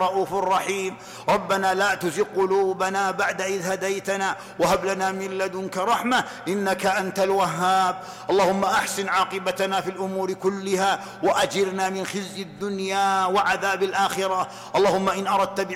رؤوف رحيم. ربنا لا تزغ قلوبنا بعد إذ هديتنا وهب لنا من لدنك رحمة إنك أنت الوهاب. اللهم أحسن عاقبتنا في الأمور كلها وأجرنا من خزي الدنيا وعذاب الآخرة. اللهم إن أردت